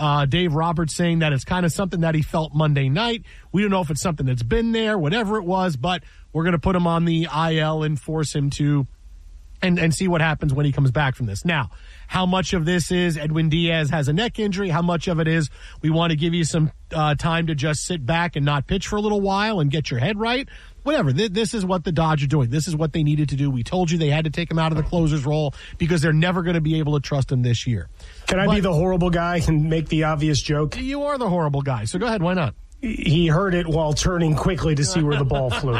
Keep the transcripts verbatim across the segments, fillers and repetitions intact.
Uh, Dave Roberts saying that it's kind of something that he felt Monday night. We don't know if it's something that's been there, whatever it was, but we're going to put him on the I L and force him to and, and see what happens when he comes back from this. Now, how much of this is Edwin Diaz has a neck injury? How much of it is we want to give you some uh, time to just sit back and not pitch for a little while and get your head right? Whatever. This is what the Dodgers are doing. This is what they needed to do. We told you they had to take him out of the closer's role because they're never going to be able to trust him this year. Can I but, be the horrible guy and make the obvious joke? You are the horrible guy, so go ahead. Why not? He heard it while turning quickly to see where the ball flew.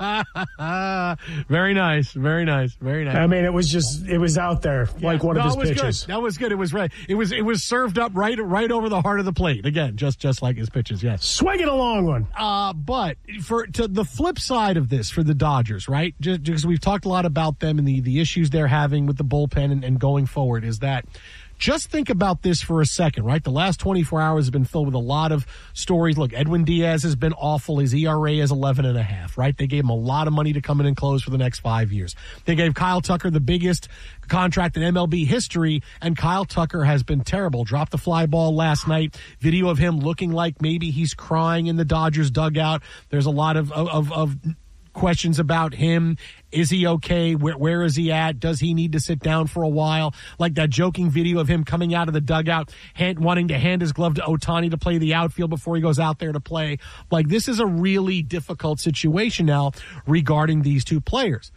Very nice. Very nice. Very nice. I mean, it was just, it was out there yeah. like one no, of his it was pitches. Good. That was good. It was right. It was, it was served up right, right over the heart of the plate. Again, just, just like his pitches. Yes. Swinging a long one. Uh, but for, to the flip side of this for the Dodgers, right? Just because we've talked a lot about them and the, the issues they're having with the bullpen and, and going forward is that, just think about this for a second, right? The last twenty-four hours have been filled with a lot of stories. Look, Edwin Diaz has been awful. His E R A is eleven and a half, right? They gave him a lot of money to come in and close for the next five years. They gave Kyle Tucker the biggest contract in M L B history, and Kyle Tucker has been terrible. Dropped the fly ball last night. Video of him looking like maybe he's crying in the Dodgers dugout. There's a lot of, of, of questions about him. Is he okay? Where, where is he at? Does he need to sit down for a while? Like that joking video of him coming out of the dugout, hand, wanting to hand his glove to Ohtani to play the outfield before he goes out there to play. Like, this is a really difficult situation now regarding these two players.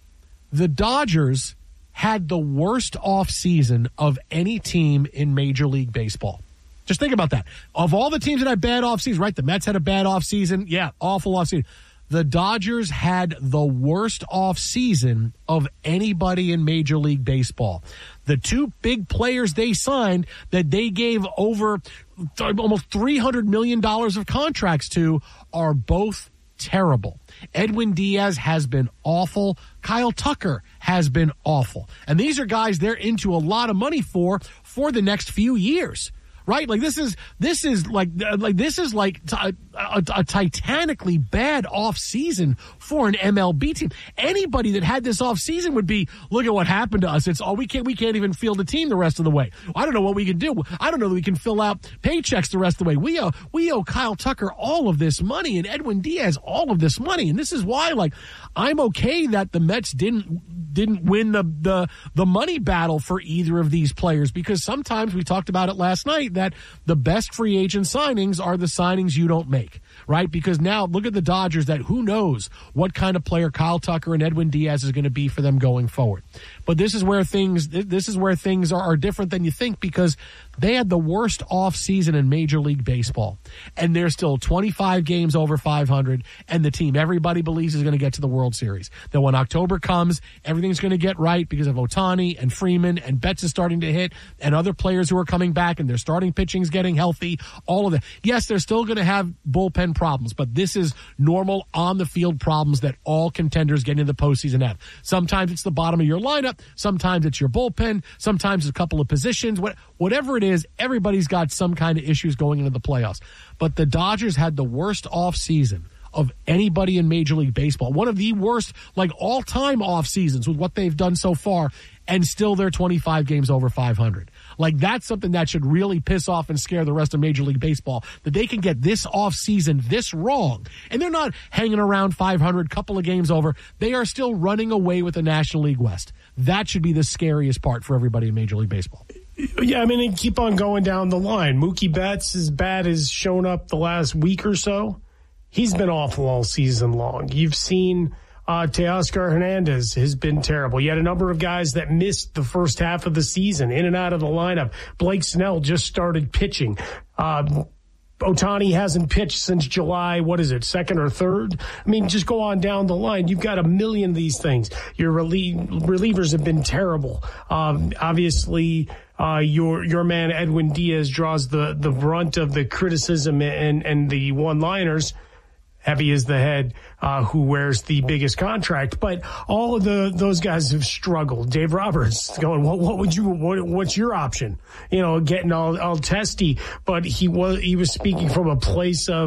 The Dodgers had the worst offseason of any team in Major League Baseball. Just think about that. Of all the teams that had bad offseasons, right? The Mets had a bad offseason. Yeah, awful offseason. The Dodgers had the worst offseason of anybody in Major League Baseball. The two big players they signed that they gave over th- almost three hundred million dollars of contracts to are both terrible. Edwin Diaz has been awful. Kyle Tucker has been awful. And these are guys they're into a lot of money for for the next few years. Right? Like this is, this is like, like this is like t- a, a, a titanically bad off season for an M L B team. Anybody that had this off season would be, look at what happened to us. It's all, we can't, we can't even field the team the rest of the way. I don't know what we can do. I don't know that we can fill out paychecks the rest of the way. We owe, we owe Kyle Tucker all of this money and Edwin Diaz all of this money. And this is why, like, I'm okay that the Mets didn't, didn't win the, the, the money battle for either of these players, because sometimes we talked about it last night that the best free agent signings are the signings you don't make, right? Because now look at the Dodgers, that who knows what kind of player Kyle Tucker and Edwin Diaz is going to be for them going forward. But this is where things, this is where things are, are different than you think, because they had the worst off season in Major League Baseball, and they're still twenty-five games over five hundred, and the team everybody believes is going to get to the World Series. That when October comes, everything's going to get right because of Ohtani and Freeman, and Betts is starting to hit, and other players who are coming back, and their starting pitching's getting healthy, all of that. Yes, they're still going to have bullpen problems, but this is normal on-the-field problems that all contenders getting into the postseason have. Sometimes it's the bottom of your lineup, sometimes it's your bullpen, sometimes it's a couple of positions, what, whatever it is, everybody's got some kind of issues going into the playoffs. But the Dodgers had the worst offseason of anybody in Major League Baseball. One of the worst, like, all-time off seasons with what they've done so far, and still they're twenty-five games over five hundred. Like, that's something that should really piss off and scare the rest of Major League Baseball, that they can get this offseason this wrong. And they're not hanging around five hundred, couple of games over. They are still running away with the National League West. That should be the scariest part for everybody in Major League Baseball. Yeah, I mean, and keep on going down the line. Mookie Betts, as bad as shown up the last week or so, he's been awful all season long. You've seen uh, Teoscar Hernandez has been terrible. You had a number of guys that missed the first half of the season, in and out of the lineup. Blake Snell just started pitching. Uh, Ohtani hasn't pitched since July, what is it, second or third? I mean, just go on down the line. You've got a million of these things. Your relie- relievers have been terrible. Um, obviously, uh, your your man Edwin Diaz draws the, the brunt of the criticism and, and the one-liners. Heavy is the head uh, who wears the biggest contract, but all of the those guys have struggled. Dave Roberts going, what, what would you? What, what's your option? You know, getting all, all testy, but he was he was speaking from a place of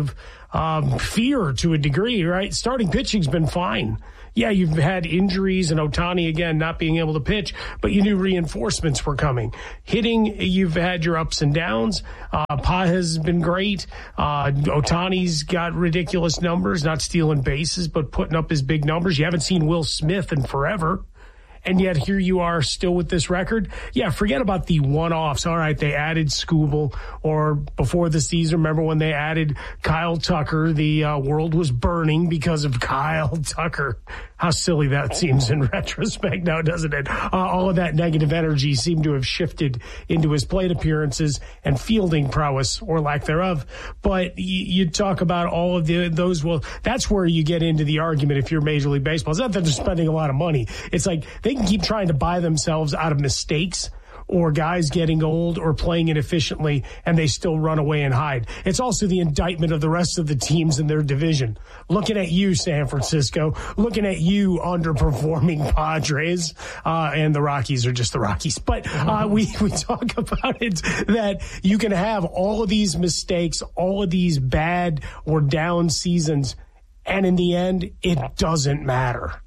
um, fear to a degree, right? Starting pitching's been fine. Yeah, you've had injuries and Ohtani, again, not being able to pitch, but you knew reinforcements were coming. Hitting, you've had your ups and downs. Uh, Pa has been great. Uh, Ohtani's got ridiculous numbers, not stealing bases, but putting up his big numbers. You haven't seen Will Smith in forever. And yet here you are still with this record. Yeah, forget about the one-offs. All right, they added Skubal, or before the season, remember when they added Kyle Tucker? The uh, world was burning because of Kyle Tucker. How silly that seems in retrospect now, doesn't it? Uh, all of that negative energy seemed to have shifted into his plate appearances and fielding prowess, or lack thereof. But you, you talk about all of the, those, well, that's where you get into the argument if you're Major League Baseball. It's not that they're spending a lot of money. It's like they can keep trying to buy themselves out of mistakes or guys getting old or playing inefficiently, and they still run away and hide. It's also the indictment of the rest of the teams in their division. Looking at you, San Francisco. Looking at you, underperforming Padres. Uh, and the Rockies are just the Rockies. But uh, we, we talk about it that you can have all of these mistakes, all of these bad or down seasons, and in the end, it doesn't matter.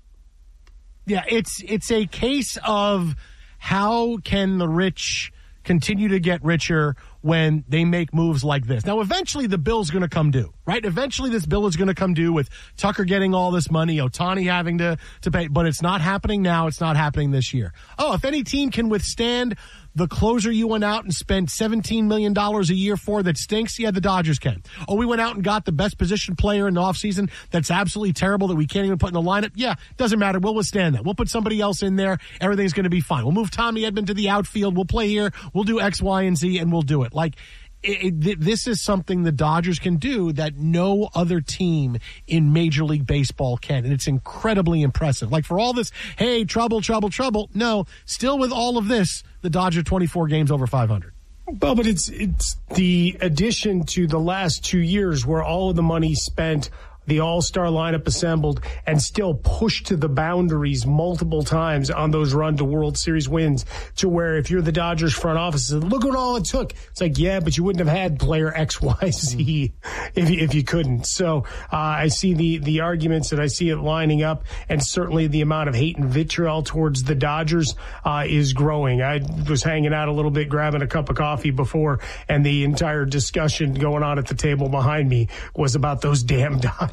Yeah, it's it's a case of how can the rich continue to get richer when they make moves like this. Now, eventually the bill's going to come due, right? Eventually this bill is going to come due with Tucker getting all this money, Ohtani having to, to pay, but it's not happening now. It's not happening this year. Oh, if any team can withstand the closer you went out and spent seventeen million dollars a year for that stinks, yeah, the Dodgers can. Oh, we went out and got the best position player in the offseason that's absolutely terrible that we can't even put in the lineup. Yeah, doesn't matter. We'll withstand that. We'll put somebody else in there. Everything's going to be fine. We'll move Tommy Edman to the outfield. We'll play here. We'll do X, Y, and Z, and we'll do it. Like, It, it, this is something the Dodgers can do that no other team in Major League Baseball can, and it's incredibly impressive. Like, for all this, hey, trouble, trouble, trouble, no, still with all of this, the Dodgers twenty-four games over five hundred. Well, but it's it's the addition to the last two years where all of the money spent, the all-star lineup assembled, and still pushed to the boundaries multiple times on those run to World Series wins, to where if you're the Dodgers front office, look what all it took. It's like, yeah, but you wouldn't have had player X, Y, Z if you, if you couldn't. So uh, I see the, the arguments and I see it lining up, and certainly the amount of hate and vitriol towards the Dodgers uh, is growing. I was hanging out a little bit, grabbing a cup of coffee before, and the entire discussion going on at the table behind me was about those damn Dodgers.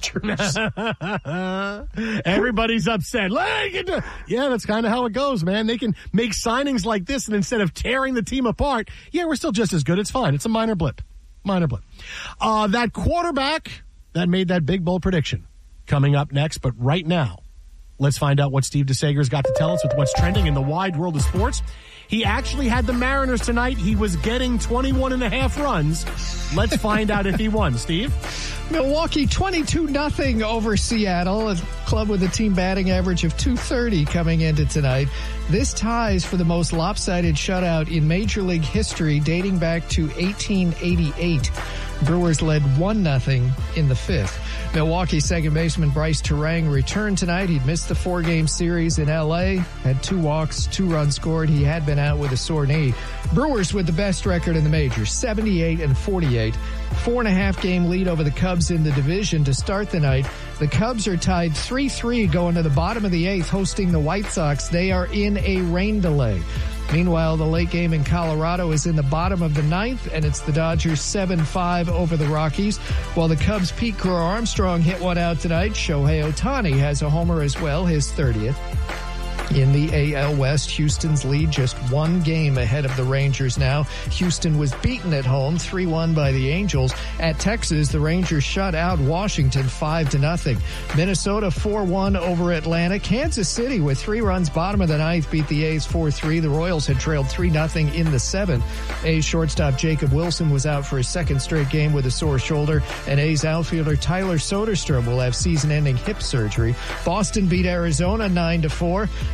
Everybody's upset. Yeah, that's kind of how it goes, man. They can make signings like this, and instead of tearing the team apart, yeah, we're still just as good. It's fine. It's a minor blip. Minor blip. Uh, that quarterback that made that big bold prediction coming up next, but right now, let's find out what Steve DeSager's got to tell us with what's trending in the wide world of sports. He actually had the Mariners tonight. He was getting twenty-one and a half runs. Let's find out if he won. Steve? Milwaukee twenty-two nothing over Seattle, a club with a team batting average of two thirty coming into tonight. This ties for the most lopsided shutout in Major League history dating back to eighteen eighty-eight. Brewers led one nothing in the fifth. Milwaukee second baseman Bryce Terang returned tonight. He'd missed the four-game series in L A, had two walks, two runs scored. He had been out with a sore knee. Brewers with the best record in the majors, seventy-eight and forty-eight. Four and a half game lead over the Cubs in the division to start the night. The Cubs are tied three three going to the bottom of the eighth, hosting the White Sox. They are in a rain delay. Meanwhile, the late game in Colorado is in the bottom of the ninth, and it's the Dodgers seven five over the Rockies. While the Cubs' Pete Crow Armstrong hit one out tonight, Shohei Ohtani has a homer as well, his thirtieth. In the A L West, Houston's lead just one game ahead of the Rangers now. Houston was beaten at home three one by the Angels. At Texas, the Rangers shut out Washington five to nothing. Minnesota four one over Atlanta. Kansas City with three runs bottom of the ninth beat the A's four three. The Royals had trailed three nothing in the seventh. A's shortstop Jacob Wilson was out for his second straight game with a sore shoulder, and A's outfielder Tyler Soderstrom will have season-ending hip surgery. Boston beat Arizona nine to four.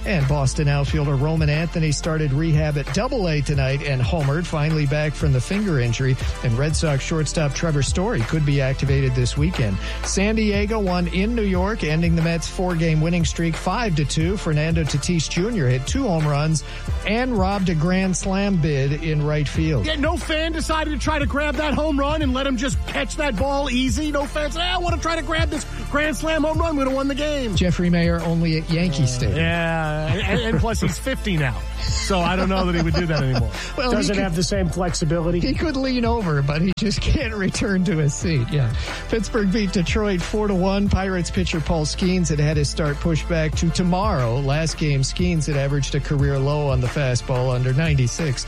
And Boston outfielder Roman Anthony started rehab at Double A tonight and homered, finally back from the finger injury. And Red Sox shortstop Trevor Story could be activated this weekend. San Diego won in New York, ending the Mets' four-game winning streak five to two. Fernando Tatis Junior hit two home runs and robbed a grand slam bid in right field. Yeah, no fan decided to try to grab that home run and let him just catch that ball easy. No fan said, hey, I want to try to grab this grand slam home run. Would have won the game. Jeffrey Mayer only at Yankee Stadium. Yeah, and, and plus he's fifty now, so I don't know that he would do that anymore. Well, doesn't could, have the same flexibility. He could lean over, but he just can't return to his seat. Yeah, Pittsburgh beat Detroit four to one. Pirates pitcher Paul Skeens had had his start pushed back to tomorrow. Last game, Skeens had averaged a career low on the fastball, under ninety-six.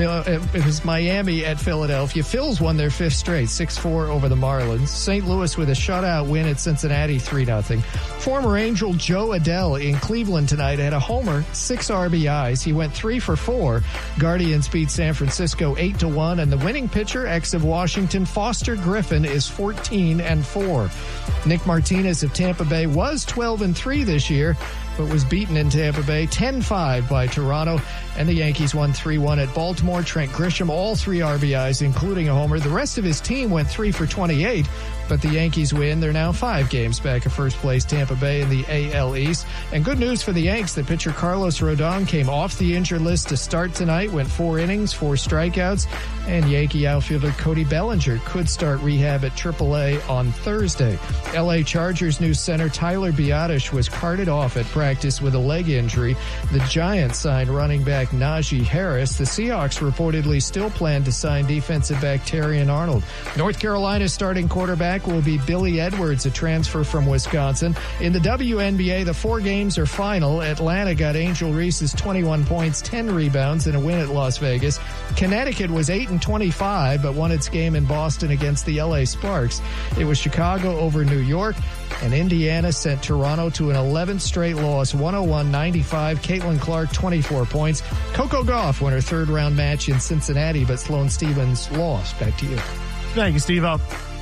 It was Miami at Philadelphia. Phils won their fifth straight, six four over the Marlins. Saint Louis with a shutout win at Cincinnati, three nothing. Former Angel Joe Adell in Cleveland tonight had a homer, six R B Is. He went three for four. Guardians beat San Francisco eight to one, and the winning pitcher, ex of Washington, Foster Griffin, is fourteen and four. Nick Martinez of Tampa Bay was twelve and three this year, but was beaten in Tampa Bay ten five by Toronto, and the Yankees won three one at Baltimore. Trent Grisham, all three R B Is, including a homer. The rest of his team went three for twenty-eight, but the Yankees win. They're now five games back of first place Tampa Bay in the A L East. And good news for the Yanks, the pitcher Carlos Rodon came off the injured list to start tonight, went four innings, four strikeouts, and Yankee outfielder Cody Bellinger could start rehab at triple A on Thursday. L A Chargers new center Tyler Biadasz was carted off at practice with a leg injury. The Giants signed running back Najee Harris. The Seahawks reportedly still plan to sign defensive back Terrion Arnold. North Carolina's starting quarterback will be Billy Edwards, a transfer from Wisconsin. In the W N B A, the four games are final. Atlanta got Angel Reese's twenty-one points, ten rebounds, and a win at Las Vegas. Connecticut was eight and twenty-five, but won its game in Boston against the L A Sparks. It was Chicago over New York, and Indiana sent Toronto to an eleventh straight loss, one oh one ninety-five. Caitlin Clark, twenty-four points. Coco Gauff won her third round match in Cincinnati, but Sloane Stephens lost. Back to you. Thank you, Steve-O.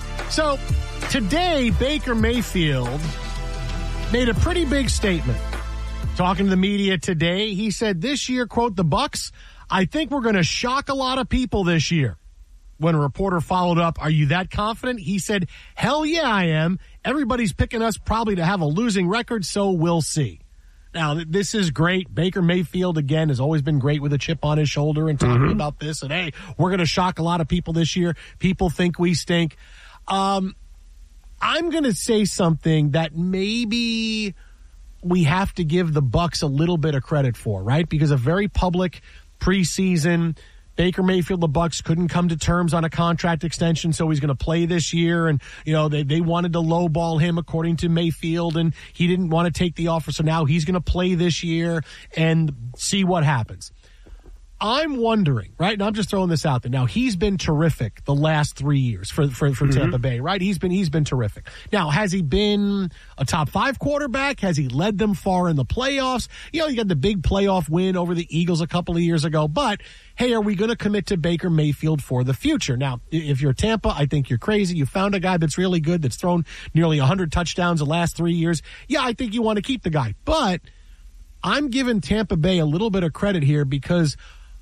So today, Baker Mayfield made a pretty big statement. Talking to the media today, he said this year, quote, the Bucs, I think we're going to shock a lot of people this year. When a reporter followed up, are you that confident? He said, hell yeah, I am. Everybody's picking us probably to have a losing record, so we'll see. Now, this is great. Baker Mayfield, again, has always been great with a chip on his shoulder and talking mm-hmm. about this. And, hey, we're going to shock a lot of people this year. People think we stink. Um, I'm going to say something that maybe we have to give the Bucs a little bit of credit for, right? Because a very public preseason, Baker Mayfield, the Bucs couldn't come to terms on a contract extension, so he's going to play this year. And, you know, they, they wanted to lowball him according to Mayfield, and he didn't want to take the offer. So now he's going to play this year and see what happens. I'm wondering, right? And I'm just throwing this out there. Now, he's been terrific the last three years for for, for mm-hmm. Tampa Bay, right? He's been he's been terrific. Now, has he been a top five quarterback? Has he led them far in the playoffs? You know, you got the big playoff win over the Eagles a couple of years ago. But, hey, are we going to commit to Baker Mayfield for the future? Now, if you're Tampa, I think you're crazy. You found a guy that's really good, that's thrown nearly one hundred touchdowns the last three years. Yeah, I think you want to keep the guy. But I'm giving Tampa Bay a little bit of credit here because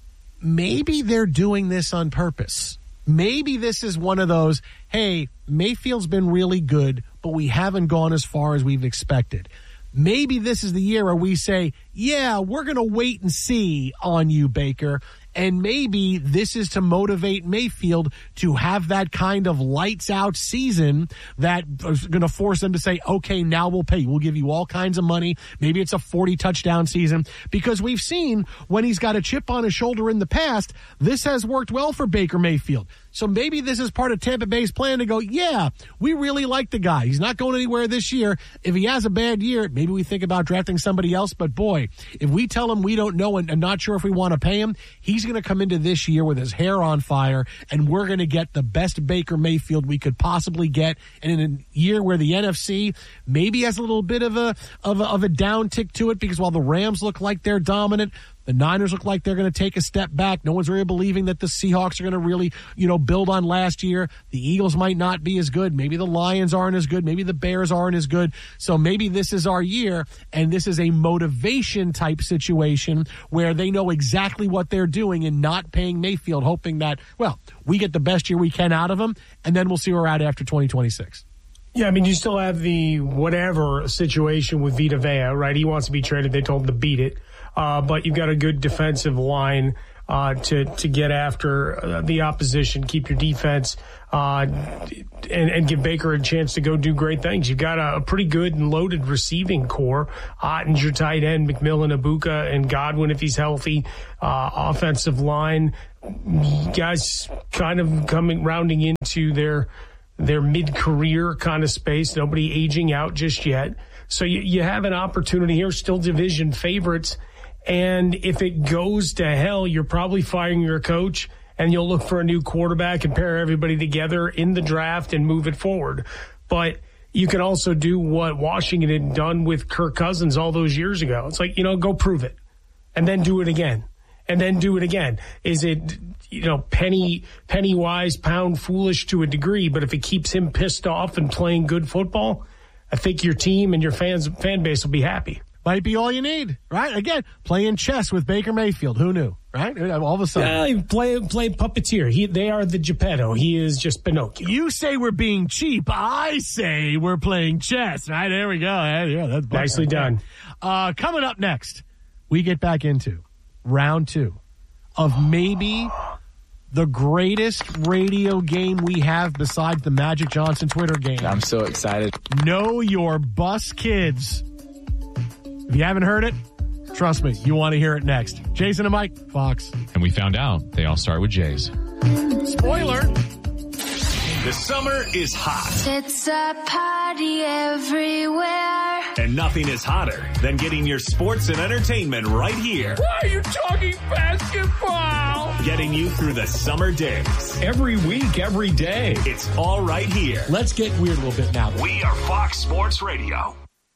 maybe they're doing this on purpose. Maybe this is one of those, hey, Mayfield's been really good, but we haven't gone as far as we've expected. Maybe this is the year where we say, yeah, we're going to wait and see on you, Baker. And maybe this is to motivate Mayfield to have that kind of lights out season that is going to force them to say, okay, now we'll pay. We'll give you all kinds of money. Maybe it's a forty touchdown season, because we've seen when he's got a chip on his shoulder in the past, this has worked well for Baker Mayfield. So maybe this is part of Tampa Bay's plan to go, yeah, we really like the guy. He's not going anywhere this year. If he has a bad year, maybe we think about drafting somebody else. But boy, if we tell him we don't know and, and not sure if we want to pay him, he's going to come into this year with his hair on fire, and we're going to get the best Baker Mayfield we could possibly get. And in a year where the N F C maybe has a little bit of a of a, of a down tick to it, because while the Rams look like they're dominant, The Niners look like they're going to take a step back. No one's really believing that the Seahawks are going to really, you know, build on last year. The Eagles might not be as good. Maybe the Lions aren't as good. Maybe the Bears aren't as good. So maybe this is our year, and this is a motivation type situation where they know exactly what they're doing and not paying Mayfield, hoping that, well, we get the best year we can out of him, and then we'll see where we're at after twenty twenty-six. Yeah, I mean, you still have the whatever situation with Vita Vea, right? He wants to be traded. They told him to beat it. Uh, but you've got a good defensive line uh, to to get after uh, the opposition, keep your defense, uh, and, and give Baker a chance to go do great things. You've got a, a pretty good and loaded receiving core. Ottinger, tight end, McMillan, Ibuka, and Godwin if he's healthy. Uh, offensive line, guys kind of coming rounding into their their mid-career kind of space. Nobody aging out just yet. So you, you have an opportunity here, still division favorites. And if it goes to hell, you're probably firing your coach and you'll look for a new quarterback and pair everybody together in the draft and move it forward. But you can also do what Washington had done with Kirk Cousins all those years ago. It's like, you know, go prove it and then do it again and then do it again. Is it, you know, penny, penny wise, pound foolish to a degree, but if it keeps him pissed off and playing good football, I think your team and your fans, fan base will be happy. Might be all you need, right? Again, playing chess with Baker Mayfield. Who knew, right? All of a sudden. Yeah, play, play puppeteer. He, they are the Geppetto. He is just Pinocchio. You say we're being cheap. I say we're playing chess, right? There we go. Yeah, that's nicely done. Uh, coming up next, we get back into round two of maybe the greatest radio game we have besides the Magic Johnson Twitter game. I'm so excited. Know Your Bus Kids. If you haven't heard it, trust me, you want to hear it next. Jason and Mike, Fox. And we found out they all start with J's. Spoiler. The summer is hot. It's a party everywhere. And nothing is hotter than getting your sports and entertainment right here. Why are you talking basketball? Getting you through the summer days. Every week, every day. It's all right here. Let's get weird a little bit now. We are Fox Sports Radio.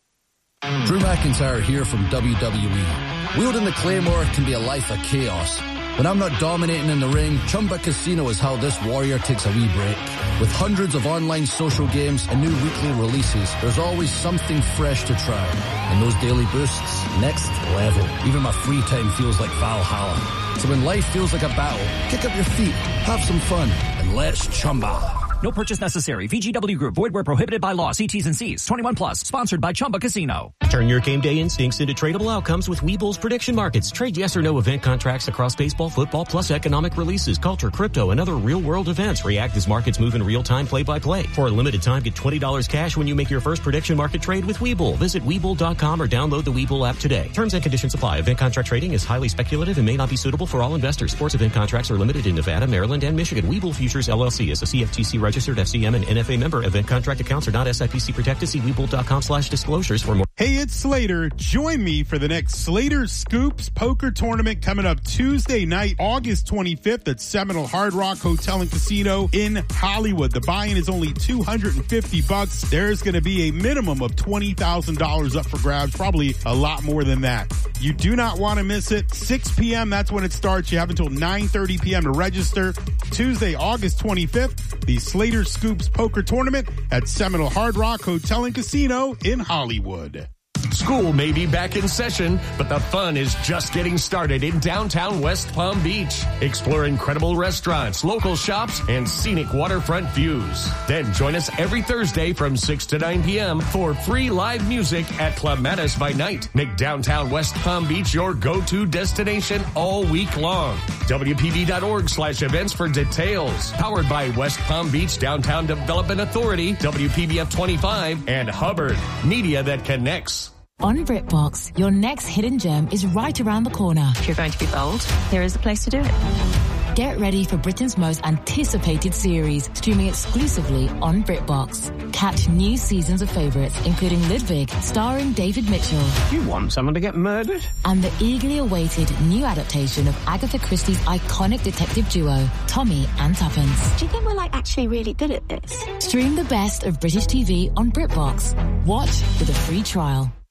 Drew McIntyre here from W W E. Wielding the Claymore can be a life of chaos. When I'm not dominating in the ring, Chumba Casino is how this warrior takes a wee break. With hundreds of online social games and new weekly releases, there's always something fresh to try. And those daily boosts, next level. Even my free time feels like Valhalla. So when life feels like a battle, kick up your feet, have some fun, and let's Chumba. No purchase necessary. V G W Group. Void where prohibited by law. See T's and C's. twenty-one plus. Sponsored by Chumba Casino. Turn your game day instincts into tradable outcomes with Webull's prediction markets. Trade yes or no event contracts across baseball, football, plus economic releases, culture, crypto, and other real-world events. React as markets move in real time, play-by-play. For a limited time, get twenty dollars cash when you make your first prediction market trade with Webull. Visit Webull dot com or download the Webull app today. Terms and conditions apply. Event contract trading is highly speculative and may not be suitable for all investors. Sports event contracts are limited in Nevada, Maryland, and Michigan. Webull Futures, L L C is a C F T C registered F C M and N F A member. Event contract accounts are not S I P C protected. See Webull dot com slash disclosures for more. Hey, it's Slater. Join me for the next Slater Scoops Poker Tournament coming up Tuesday night, August twenty-fifth at Seminole Hard Rock Hotel and Casino in Hollywood. The buy-in is only two hundred fifty bucks. There's going to be a minimum of twenty thousand dollars up for grabs, probably a lot more than that. You do not want to miss it. six p.m. That's when it starts. You have until nine thirty p.m. to register. Tuesday, August twenty-fifth, the Slater Scoops Poker Tournament at Seminole Hard Rock Hotel and Casino in Hollywood. School may be back in session, but the fun is just getting started in downtown West Palm Beach. Explore incredible restaurants, local shops, and scenic waterfront views. Then join us every Thursday from six to nine p.m. for free live music at Club Mattis by night. Make downtown West Palm Beach your go-to destination all week long. W P B dot org slash events for details. Powered by West Palm Beach Downtown Development Authority, W P B F twenty-five, and Hubbard. Media that connects. On BritBox, your next hidden gem is right around the corner. If you're going to be bold, here is the place to do it. Get ready for Britain's most anticipated series, streaming exclusively on BritBox. Catch new seasons of favourites, including Ludwig, starring David Mitchell. You want someone to get murdered? And the eagerly awaited new adaptation of Agatha Christie's iconic detective duo, Tommy and Tuppence. Do you think we're, like, actually really good at this? Stream the best of British T V on BritBox. Watch with a free trial.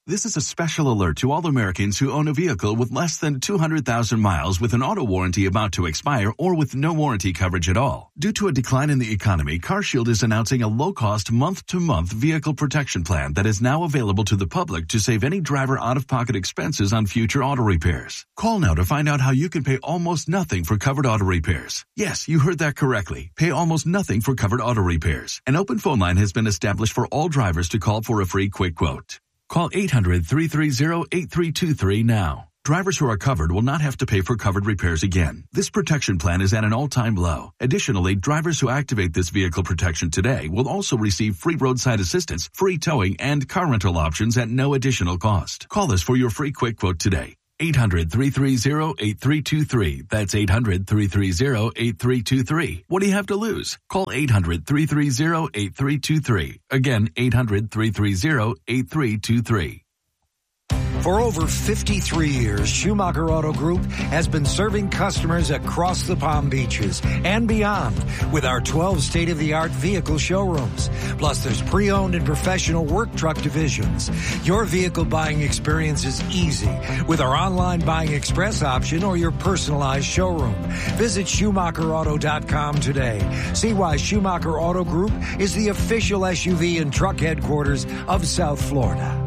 This is a special alert to all Americans who own a vehicle with less than two hundred thousand miles with an auto warranty about to expire or with no warranty coverage at all. Due to a decline in the economy, CarShield is announcing a low-cost month-to-month vehicle protection plan that is now available to the public to save any driver out-of-pocket expenses on future auto repairs. Call now to find out how you can pay almost nothing for covered auto repairs. Yes, you heard that correctly. Pay almost nothing for covered auto repairs. An open phone line has been established for all drivers to call for a free quick quote. Call eight hundred, three three zero, eight three two three now. Drivers who are covered will not have to pay for covered repairs again. This protection plan is at an all-time low. Additionally, drivers who activate this vehicle protection today will also receive free roadside assistance, free towing, and car rental options at no additional cost. Call us for your free quick quote today. eight hundred, three three zero, eight three two three. That's eight hundred, three three zero, eight three two three. What do you have to lose? Call eight hundred, three three zero, eight three two three. Again, eight hundred, three three zero, eight three two three. For over fifty-three years, Schumacher Auto Group has been serving customers across the Palm Beaches and beyond with our twelve state-of-the-art vehicle showrooms. Plus, there's pre-owned and professional work truck divisions. Your vehicle buying experience is easy with our online buying express option or your personalized showroom. Visit Schumacher Auto dot com today. See why Schumacher Auto Group is the official S U V and truck headquarters of South Florida.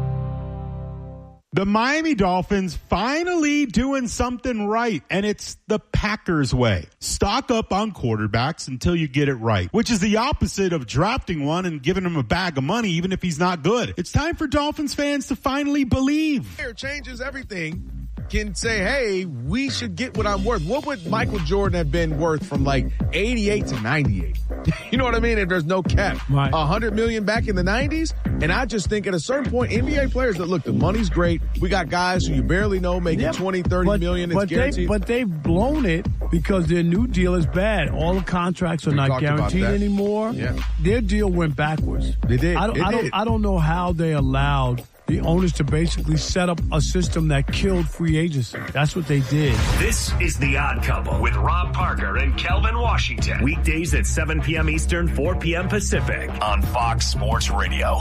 The Miami Dolphins finally doing something right, and it's the Packers way. Stock up on quarterbacks until you get it right, which is the opposite of drafting one and giving him a bag of money even if he's not good. It's time for Dolphins fans to finally believe. It changes everything. Can say, hey, we should get what I'm worth. What would Michael Jordan have been worth from like eighty-eight to ninety-eight? You know what I mean? If there's no cap. Right. one hundred million back in the nineties. And I just think at a certain point, N B A players that look, the money's great. We got guys who you barely know making yep. twenty, thirty but, million. It's but guaranteed. They, but they've blown it because their new deal is bad. All the contracts are we not guaranteed anymore. Yeah. Their deal went backwards. They did. I don't, it I don't, did. I don't know how they allowed the owners to basically set up a system that killed free agency. That's what they did. This is The Odd Couple with Rob Parker and Kelvin Washington. Weekdays at seven p.m. Eastern, four p.m. Pacific on Fox Sports Radio.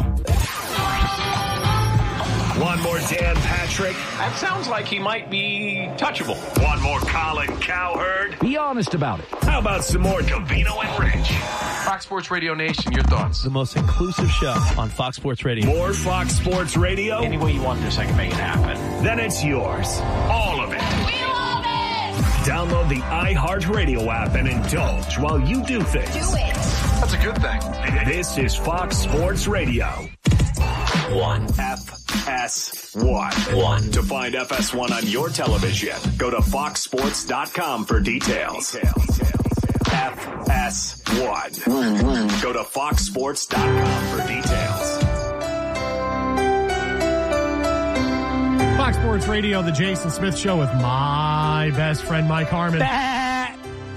One more Dan Patrick. That sounds like he might be touchable. One more Colin Cowherd. Be honest about it. How about some more Covino and Rich? Fox Sports Radio Nation, your thoughts? The most inclusive show on Fox Sports Radio. More Fox Sports Radio? Any way you want this, I can make it happen. Then it's yours. All of it. We love it! Download the iHeartRadio app and indulge while you do things. Do it. That's a good thing. This is Fox Sports Radio. One. F S one. One. To find F S one on your television, go to fox sports dot com for details. details. F S one. One, one. Go to fox sports dot com for details. Fox Sports Radio, the Jason Smith Show with my best friend, Mike Harmon. Bah!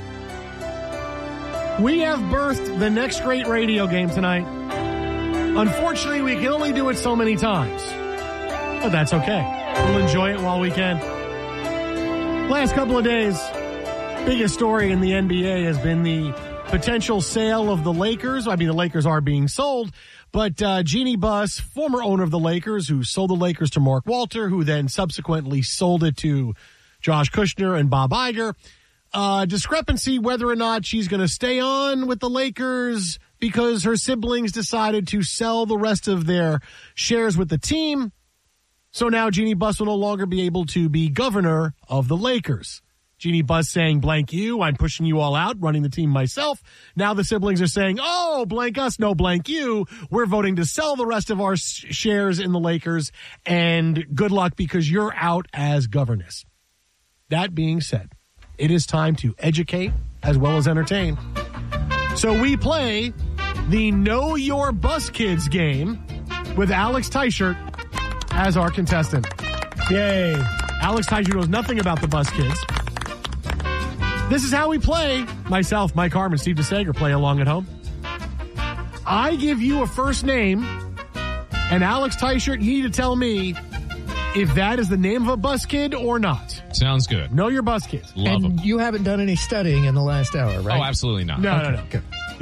We have birthed the next great radio game tonight. Unfortunately, we can only do it so many times. But that's okay. We'll enjoy it while we can. Last couple of days, biggest story in the N B A has been the potential sale of the Lakers. I mean, the Lakers are being sold, but uh, Jeannie Buss, former owner of the Lakers, who sold the Lakers to Mark Walter, who then subsequently sold it to Josh Kushner and Bob Iger. Uh, discrepancy whether or not she's going to stay on with the Lakers because her siblings decided to sell the rest of their shares with the team. So now Jeannie Buss will no longer be able to be governor of the Lakers. Jeannie Buss saying, blank you, I'm pushing you all out, running the team myself. Now the siblings are saying, oh, blank us, no blank you. We're voting to sell the rest of our shares in the Lakers, and good luck because you're out as governess. That being said, it is time to educate as well as entertain. So we play the Know Your Bus Kids game with Alex Teichert as our contestant. Yay. Alex Teichert knows nothing about the Bus Kids. This is how we play. Myself, Mike Harmon, Steve DeSager play along at home. I give you a first name, and Alex Teichert, you need to tell me if that is the name of a bus kid or not. Sounds good. Know your bus kids. Love and them. You haven't done any studying in the last hour, right? Oh, absolutely not. No, okay. no, no. Good.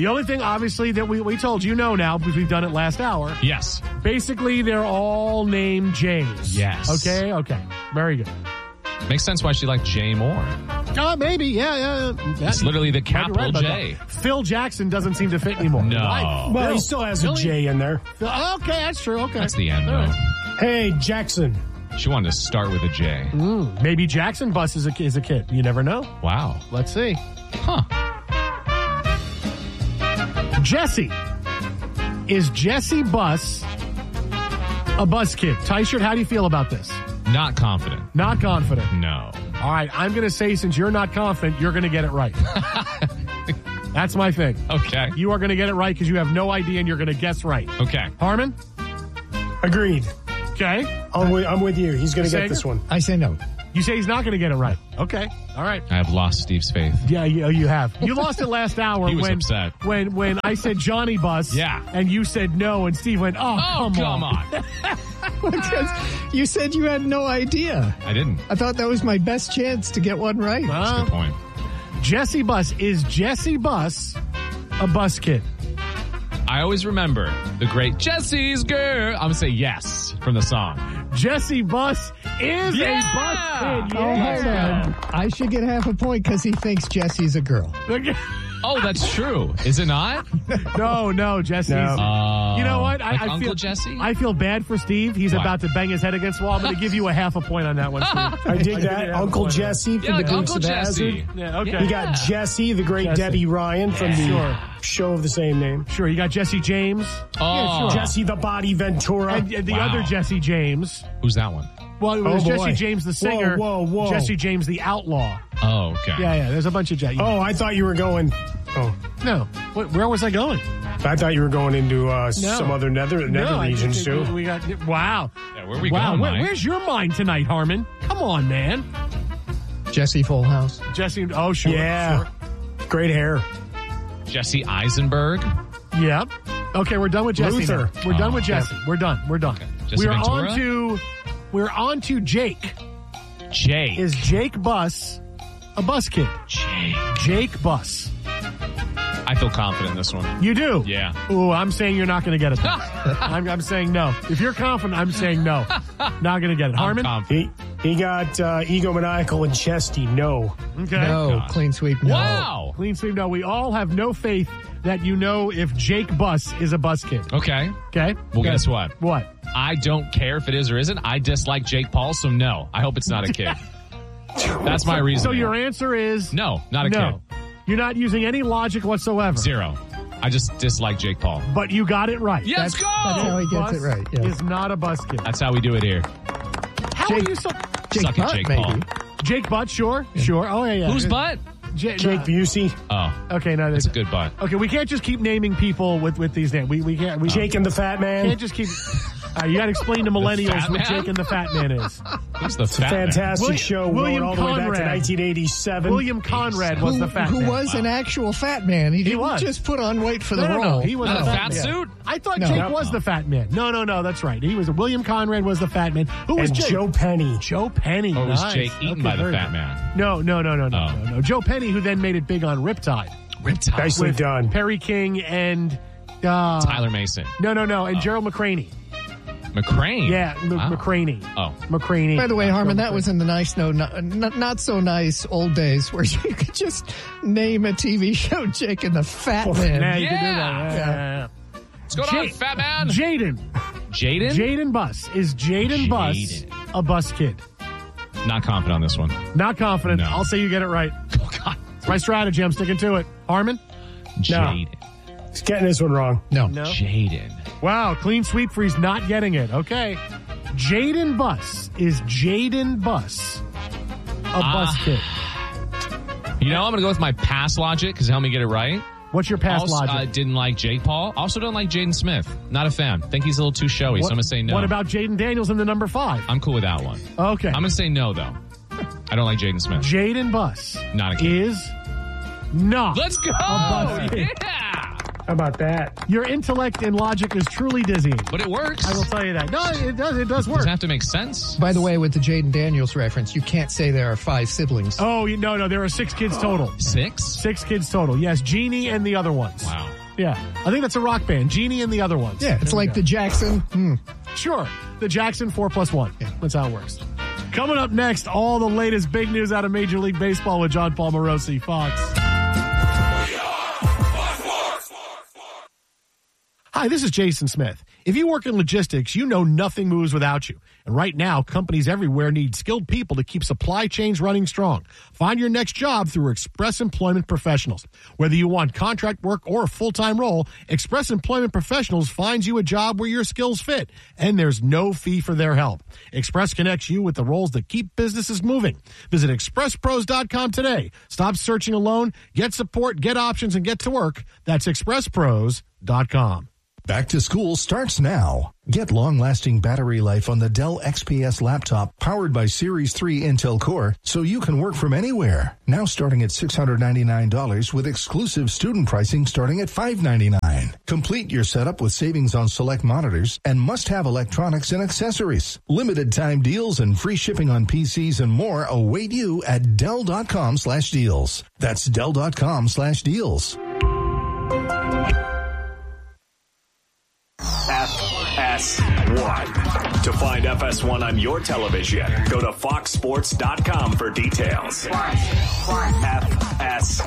The only thing, obviously, that we, we told you know now, because we've done it last hour. Yes. Basically, they're all named Jays. Yes. Okay, okay. Very good. Makes sense why she liked Jay more. Uh, maybe, yeah, yeah. yeah. It's literally the capital right J. that. Phil Jackson doesn't seem to fit anymore. No. Right? Well, Phil, he still has Philly? a J in there. Okay, that's true. Okay. That's the end, All though. right. Hey, Jackson. She wanted to start with a J. Mm, maybe Jackson Bus is a, is a kid. You never know. Wow. Let's see. Huh. Jesse. Is Jesse Bus a bus kid? Tyshirt, how do you feel about this? Not confident. Not confident. No. All right, I'm going to say since you're not confident, you're going to get it right. That's my thing. Okay. You are going to get it right because you have no idea and you're going to guess right. Okay. Harmon? Agreed. Okay. I'm with, I'm with you. He's going to get this one. I say no. You say he's not going to get it right. Okay. All right. I have lost Steve's faith. Yeah, you, you have. You lost it last hour He was when, upset. when when I said Johnny Bus. Yeah. And you said no, and Steve went, oh, Oh, come, come on. on. Because you said you had no idea. I didn't. I thought that was my best chance to get one right. That's a good point. Jesse Bus. Is Jesse Bus a bus kid? I always remember the great Jesse's girl. I'm going to say yes from the song. Jesse Bus is Yeah! a bus kid. Oh, hold Yeah. on. I should get half a point because he thinks Jesse's a girl. Oh, that's true. Is it not? No, no, Jesse's. No. Uh, You know what? Like I, I Uncle feel, Jesse? I feel bad for Steve. He's Why? about to bang his head against the wall. I'm going to give you a half a point on that one, Steve. I dig that. Yeah, Uncle point. Jesse from Yeah, the like Dukes Uncle of Jesse. Hazzard. Yeah, okay. You got Jesse, the great Jesse. Debbie Ryan from the Sure. show of the same name. Sure, you got Jesse James. Oh. Yeah, sure. Jesse the Body Ventura. And, and the Wow. other Jesse James. Who's that one? Well, it was Oh, Jesse boy. James the singer. Whoa, whoa, whoa. Jesse James the outlaw. Oh, okay. Yeah, yeah. There's a bunch of Jesse. Oh, I thought you were going. Oh, no. What, where was I going? I thought you were going into uh, No. some other nether nether No, I regions think too. We got wow. Yeah, where are we wow. going, Where, Mike? where's your mind tonight, Harmon? Come on, man. Jesse Full House. Jesse. Oh, sure. Yeah, great hair. Jesse Eisenberg. Sure. Yep. Okay, we're done with Jesse. Luther. now. We're done Oh. with Jesse. We're done. We're done. Jesse we're Ventura? on to. We're on to Jake. Jake. Is Jake Bus a bus kid? Jake. Jake Bus. I feel confident in this one. You do? Yeah. Ooh, I'm saying you're not going to get it. I'm, I'm saying no. If you're confident, I'm saying no. Not going to get it. I'm Harmon? confident. He he got uh, egomaniacal and chesty. No. Okay. No. God. Clean sweep. No. Wow. Clean sweep, no. We all have no faith that you know if Jake Bus is a bus kid. Okay. Okay? Well, Okay. guess what? What? I don't care if it is or isn't. I dislike Jake Paul, so no. I hope it's not a kid. That's my reason. So your answer is No, not a no. kid. You're not using any logic whatsoever. Zero. I just dislike Jake Paul. But you got it right. Let's go! That's how he gets Bus it right. Yeah. is not a bus kid. That's how we do it here. How Jake- are you so... Jake Suck it, Butt, Jake maybe. Paul. Jake Butt, sure. Sure. Oh, yeah, yeah. Whose butt? J- Jake no. Busey. Oh, Okay, no, it's there's... a good butt. Okay, we can't just keep naming people with, with these names. We, we can't... We Jake and the Fat Man. can't just keep... All right, you got to explain to millennials Fat what Man? Jake and the Fat Man is. Who's the fat man? Fantastic William- show William going all the way back to Conrad. nineteen eighty-seven. William Conrad was Who, the Fat who Man. was an actual fat man. He didn't was. just put on weight for No, the no, role. no. He was Not a a fat fat man. suit? I thought No. Jake No. was the Fat Man. No, no, no. That's right. He was. William Conrad was the Fat Man. Who was and Jake? Joe Penny. Joe Penny. Or was Nice. Jake eaten Okay, by the very fat good. man? No, no, no, no, no, Oh. no, no. Joe Penny, who then made it big on Riptide. Riptide. Nicely with done. Perry King and uh, Tyler Mason. No, no, no, and Gerald McCraney. McCrane. Yeah, M- Wow. McCraney. Oh. McCraney. By the way, Harmon, Gerald that was in the nice, no, not, not, not so nice old days where you could just name a T V show Jake and the Fat McCraney. Man. Yeah, you can do that. Yeah. Yeah, yeah, yeah. What's going on, Jake- fat man? Jaden. Jaden? Jaden Bus. Is Jaden Bus Jaden. a bus kid? Not confident on this one. Not confident. No. I'll say you get it right. Oh, God. It's my strategy. I'm sticking to it. Harmon? Jaden. He's getting this one wrong. No. No. Jaden. Wow, clean sweep for he's not getting it. Okay. Jaden Bus. Is Jaden Bus a bus Ah. kid? You know, I'm going to go with my past logic because it helped me get it right. What's your past also, logic? uh, didn't like Jake Paul. Also don't like Jaden Smith. Not a fan. Think he's a little too showy, so I'm going to say no. What about Jaden Daniels in the number five? I'm cool with that one. Okay. I'm going to say no, though. I don't like Jaden Smith. Jaden Bus Not a kid. is not Let's go! a bus kid. Yeah! How about that? Your intellect and logic is truly dizzying. But it works. I will tell you that. No, it does. It does work. Does it have to make sense? By the way, with the Jaden Daniels reference, you can't say there are five siblings. Oh, you- no, no. There are six kids total. Six? Six kids total. Yes, Jeannie and the other ones. Wow. Yeah. I think that's a rock band. Jeannie and the other ones. Yeah, it's There we like go. the Jackson. Hmm. Sure. The Jackson four plus one. Yeah. That's how it works. Coming up next, all the latest big news out of Major League Baseball with John Paul Morosi, Fox. Hi, this is Jason Smith. If you work in logistics, you know nothing moves without you. And right now, companies everywhere need skilled people to keep supply chains running strong. Find your next job through Express Employment Professionals. Whether you want contract work or a full-time role, Express Employment Professionals finds you a job where your skills fit, and there's no fee for their help. Express connects you with the roles that keep businesses moving. Visit express pros dot com today. Stop searching alone. Get support, get options, and get to work. That's express pros dot com. Back to school starts now. Get long-lasting battery life on the Dell X P S laptop powered by Series three Intel Core so you can work from anywhere. Now starting at six hundred ninety-nine dollars with exclusive student pricing starting at five hundred ninety-nine dollars. Complete your setup with savings on select monitors and must-have electronics and accessories. Limited time deals and free shipping on P Cs and more await you at Dell.com slash deals. That's Dell.com slash deals. F S one. To find F S one on your television, go to fox sports dot com for details. F S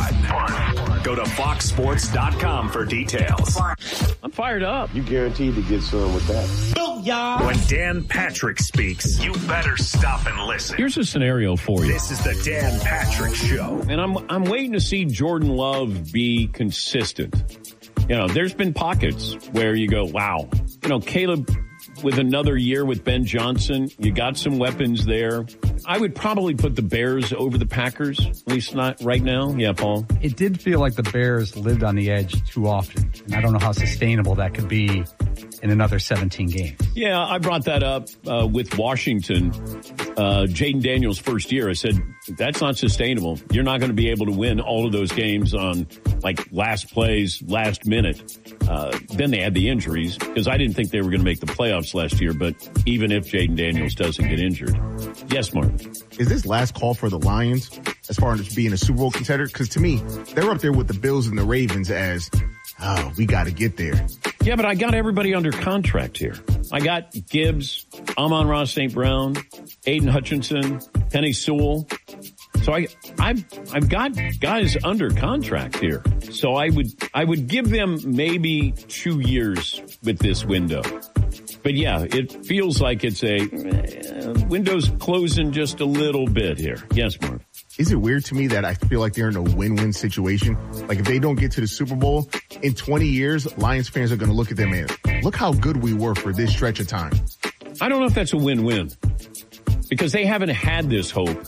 one. Go to fox sports dot com for details. I'm fired up. You guaranteed to get some with that. Booyah! When Dan Patrick speaks, you better stop and listen. Here's a scenario for you. This is the Dan Patrick Show. And I'm I'm waiting to see Jordan Love be consistent. You know, there's been pockets where you go, wow. You know, Caleb, with another year with Ben Johnson, you got some weapons there. I would probably put the Bears over the Packers, at least not right now. Yeah, Paul? It did feel like the Bears lived on the edge too often. And I don't know how sustainable that could be in another seventeen games. Yeah, I brought that up uh, with Washington. Uh, Jaden Daniels' first year, I said, that's not sustainable. You're not going to be able to win all of those games on like last plays, last minute. Uh, then they had the injuries because I didn't think they were going to make the playoffs last year. But even if Jaden Daniels doesn't get injured. Yes, Mark. Is this last call for the Lions as far as being a Super Bowl contender? Because to me, they're up there with the Bills and the Ravens as, oh, we got to get there. Yeah, but I got everybody under contract here. I got Gibbs, Amon-Ra Saint Brown, Aiden Hutchinson, Penny Sewell. So I, I've, I've got guys under contract here. So I would, I would give them maybe two years with this window. But yeah, it feels like it's a uh, window's closing just a little bit here. Yes, Mark. Is it weird to me that I feel like they're in a win-win situation? Like if they don't get to the Super Bowl in twenty years, Lions fans are going to look at them and look how good we were for this stretch of time. I don't know if that's a win-win because they haven't had this hope.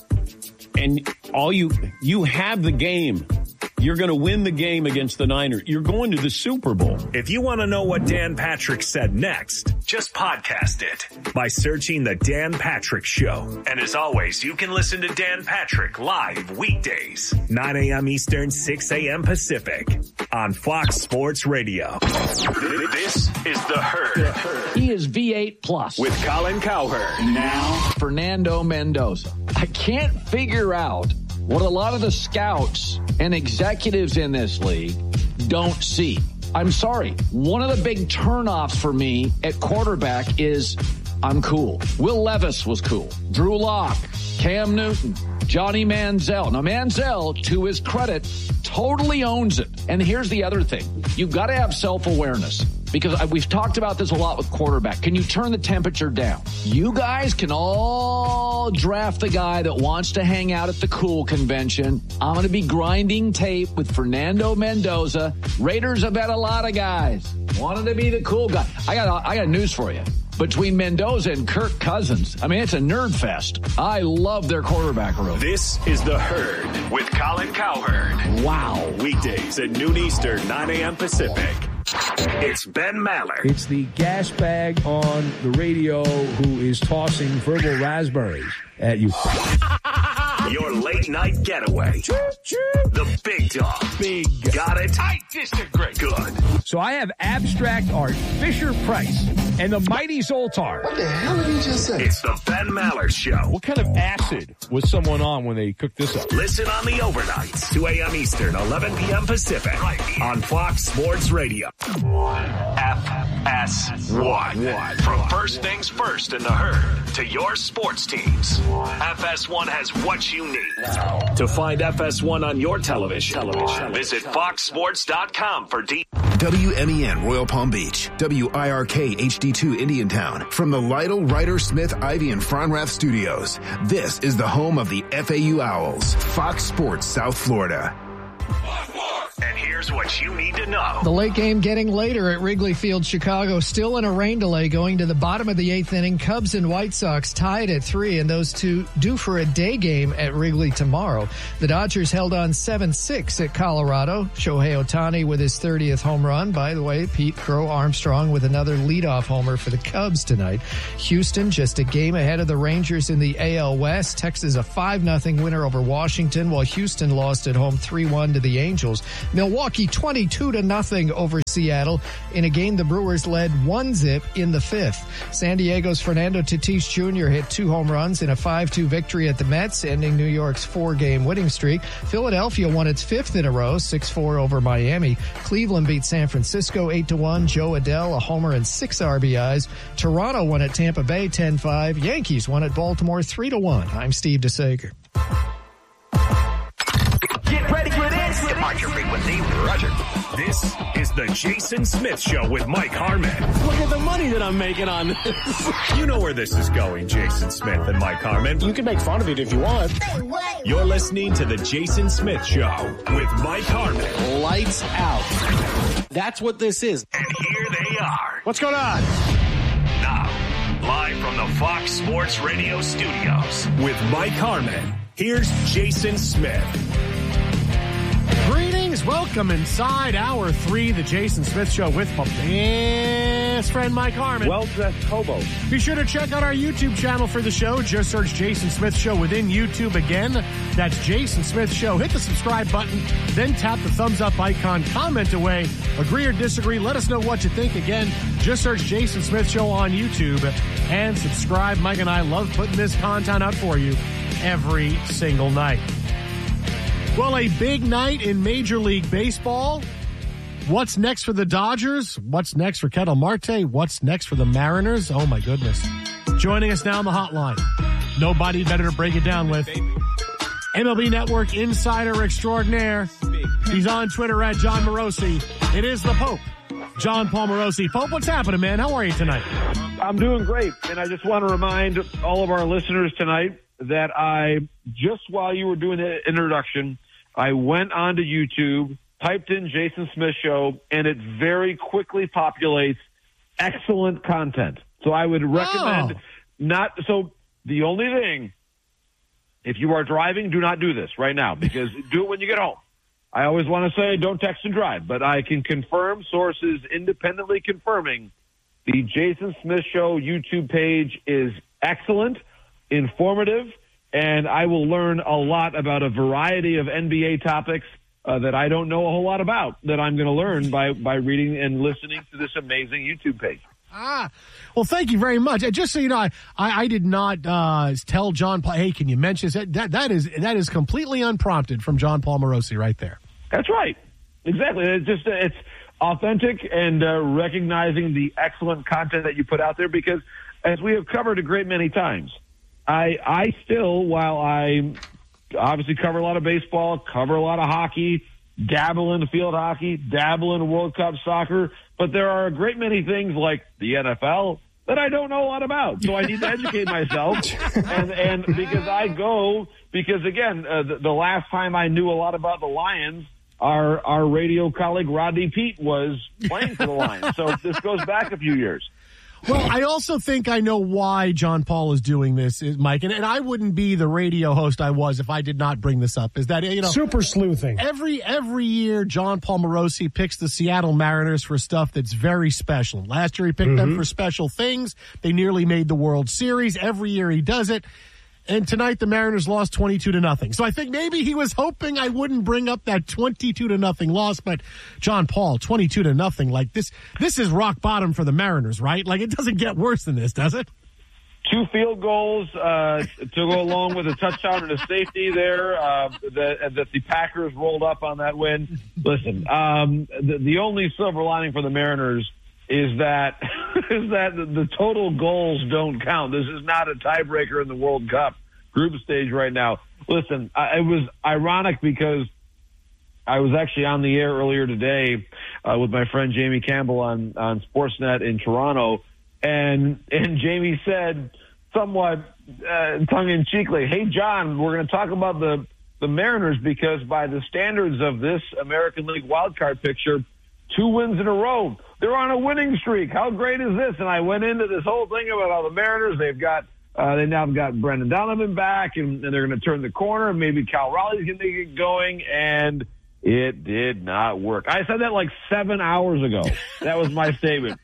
And all you, you have the game. You're going to win the game against the Niners. You're going to the Super Bowl. If you want to know what Dan Patrick said next, just podcast it by searching The Dan Patrick Show. And as always, you can listen to Dan Patrick live weekdays, nine a.m. Eastern, six a.m. Pacific on Fox Sports Radio. This is The Herd. He is V eight plus. With Colin Cowherd. Now, Fernando Mendoza. I can't figure out what a lot of the scouts and executives in this league don't see. I'm sorry. One of the big turnoffs for me at quarterback is I'm cool. Will Levis was cool. Drew Lock, Cam Newton, Johnny Manziel. Now, Manziel, to his credit, totally owns it. And here's the other thing. You've got to have self-awareness. Because we've talked about this a lot with quarterback. Can you turn the temperature down? You guys can all draft the guy that wants to hang out at the cool convention. I'm going to be grinding tape with Fernando Mendoza. Raiders have had a lot of guys. Wanted to be the cool guy. I got, I got news for you. Between Mendoza and Kirk Cousins, I mean, it's a nerd fest. I love their quarterback room. This is The Herd with Colin Cowherd. Wow. Weekdays at noon Eastern, nine a.m. Pacific. It's Ben Maller. It's the gas bag on the radio who is tossing verbal raspberries at you. Your late night getaway. The Big Dog. Big. Got it? I disagree. Good. So I have Abstract Art, Fisher Price, and the Mighty Zoltar. What the hell did he just say? It's the Ben Maller Show. What kind of acid was someone on when they cooked this up? Listen on the overnights, two a.m. Eastern, eleven p.m. Pacific, right on Fox Sports Radio. F S one. From first things first in the herd to your sports teams, F S one has what you need. To find F S one on your television, television. visit fox sports dot com for details. W M E N Royal Palm Beach, W I R K H D two Indiantown. From the Lytle, Ryder, Smith, Ivy, and Fronrath studios, this is the home of the F A U Owls, Fox Sports South Florida. And here's what you need to know. The late game getting later at Wrigley Field, Chicago. Still in a rain delay going to the bottom of the eighth inning. Cubs and White Sox tied at three, and those two due for a day game at Wrigley tomorrow. The Dodgers held on seven six at Colorado. Shohei Ohtani with his thirtieth home run. By the way, Pete Crow Armstrong with another leadoff homer for the Cubs tonight. Houston just a game ahead of the Rangers in the A L West. Texas a five nothing winner over Washington, while Houston lost at home three one to the Angels. Milwaukee twenty-two to nothing over Seattle in a game the Brewers led one zip in the fifth. San Diego's Fernando Tatis Junior hit two home runs in a five two victory at the Mets, ending New York's four-game winning streak. Philadelphia won its fifth in a row, six four over Miami. Cleveland beat San Francisco eight to one. Joe Adell, a homer and six R B Is. Toronto won at Tampa Bay ten five. Yankees won at Baltimore three to one. I'm Steve DeSager. Get ready for this. On your frequency, Roger. This is the Jason Smith Show with Mike Harmon. Look at the money that I'm making on this. You know where this is going, Jason Smith and Mike Harmon. You can make fun of it if you want. You're listening to the Jason Smith Show with Mike Harmon. Lights out. That's what this is. And here they are. What's going on? Now, live from the Fox Sports Radio studios with Mike Harmon. Here's Jason Smith. Greetings. Welcome inside hour three, the Jason Smith Show with my best friend Mike Harmon. Well-dressed hobo. Be sure to check out our YouTube channel for the show. Just search Jason Smith Show within YouTube again. That's Jason Smith Show. Hit the subscribe button, then tap the thumbs up icon. Comment away. Agree or disagree. Let us know what you think. Again, just search Jason Smith Show on YouTube and subscribe. Mike and I love putting this content out for you every single night. Well, a big night in Major League Baseball. What's next for the Dodgers? What's next for Ketel Marte? What's next for the Mariners? Oh, my goodness. Joining us now on the hotline. Nobody better to break it down with. M L B Network insider extraordinaire. He's on Twitter at John Morosi. It is the Pope, John Paul Morosi. Pope, what's happening, man? How are you tonight? I'm doing great, and I just want to remind all of our listeners tonight that I, just while you were doing the introduction, I went onto YouTube, typed in Jason Smith Show, and it very quickly populates excellent content. So I would recommend oh. not – so the only thing, if you are driving, do not do this right now because do it when you get home. I always want to say don't text and drive, but I can confirm sources independently confirming the Jason Smith Show YouTube page is excellent, informative, and I will learn a lot about a variety of N B A topics uh, that I don't know a whole lot about that I'm going to learn by, by reading and listening to this amazing YouTube page. Ah, well, thank you very much. Just so you know, I, I, I did not uh, tell John Paul, hey, can you mention that? That, that, is, that is completely unprompted from John Paul Morosi right there. That's right. Exactly. It's just it's authentic and uh, recognizing the excellent content that you put out there because, as we have covered a great many times, I I still, while I obviously cover a lot of baseball, cover a lot of hockey, dabble in field hockey, dabble in World Cup soccer, but there are a great many things like the N F L that I don't know a lot about. So I need to educate myself. And, and because I go, because again, uh, the, the last time I knew a lot about the Lions, our, our radio colleague Rodney Peete was playing for the Lions. So this goes back a few years. Well, I also think I know why John Paul is doing this, Mike, and, and I wouldn't be the radio host I was if I did not bring this up. Is that, you know, super sleuthing. Every every year, John Paul Morosi picks the Seattle Mariners for stuff that's very special. Last year, he picked mm-hmm. them for special things. They nearly made the World Series. Every year, he does it. And tonight the Mariners lost twenty-two to nothing. So I think maybe he was hoping I wouldn't bring up that twenty-two to nothing loss. But John Paul, twenty-two to nothing, like this, this is rock bottom for the Mariners, right? Like it doesn't get worse than this, does it? Two field goals uh, to go along with a touchdown and a safety there uh, that, that the Packers rolled up on that win. Listen, um, the, the only silver lining for the Mariners is that is that the, the total goals don't count. This is not a tiebreaker in the World Cup group stage right now. Listen, I, it was ironic because I was actually on the air earlier today uh, with my friend Jamie Campbell on, on Sportsnet in Toronto. And and Jamie said, somewhat uh, tongue-in-cheekly, hey, John, we're going to talk about the, the Mariners because by the standards of this American League wildcard picture, two wins in a row, they're on a winning streak. How great is this? And I went into this whole thing about how the Mariners, they've got, uh, they now have got Brendan Donovan back, and, and they're going to turn the corner, and maybe Cal Raleigh's going to get going, and it did not work. I said that like seven hours ago. That was my statement.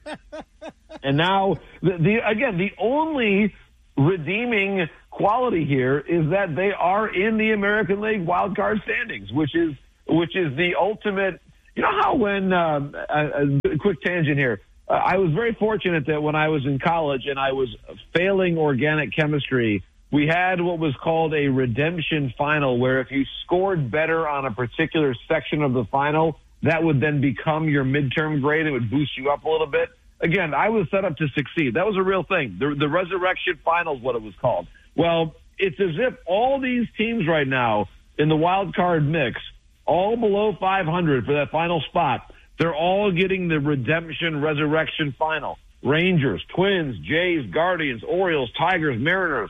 And now, the, the again, the only redeeming quality here is that they are in the American League wild card standings, which is which is the ultimate. You know how when uh, a, a quick tangent here. Uh, I was very fortunate that when I was in college and I was failing organic chemistry, we had what was called a redemption final, where if you scored better on a particular section of the final, that would then become your midterm grade. It would boost you up a little bit. Again, I was set up to succeed. That was a real thing. The, the resurrection final is what it was called. Well, it's as if all these teams right now in the wild card mix, all below five hundred for that final spot, they're all getting the redemption resurrection final. Rangers, Twins, Jays, Guardians, Orioles, Tigers, Mariners.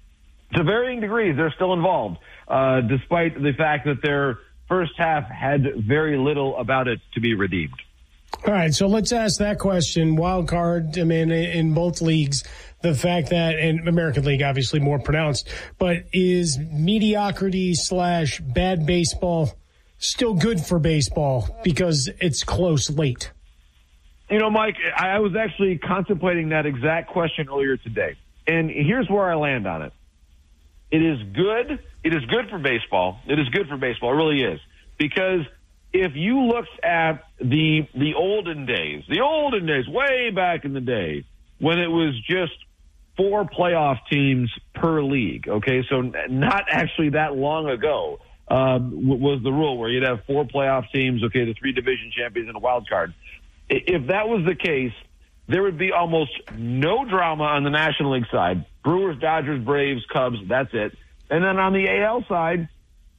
To varying degrees, they're still involved, uh, despite the fact that their first half had very little about it to be redeemed. All right, so let's ask that question. Wild card, I mean, in both leagues, the fact that, and American League obviously more pronounced, but is mediocrity slash bad baseball still good for baseball because it's close late? You know, Mike, I was actually contemplating that exact question earlier today, and here's where I land on it. It is good. It is good for baseball. It is good for baseball. It really is. Because if you looked at the the olden days, the olden days, way back in the day, when it was just four playoff teams per league, okay, so not actually that long ago um, was the rule where you'd have four playoff teams, okay, the three division champions and a wild card. If that was the case, there would be almost no drama on the National League side. Brewers, Dodgers, Braves, Cubs, that's it. And then on the A L side,